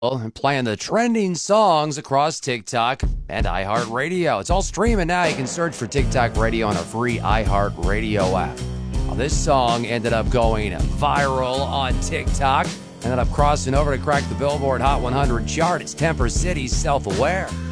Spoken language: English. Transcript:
and playing the trending songs across TikTok and iHeartRadio. It's all streaming now. You can search for TikTok Radio on a free iHeartRadio app. Well, this song ended up going viral on TikTok, ended up crossing over to crack the Billboard Hot 100 chart. It's Temper City's Self-Aware.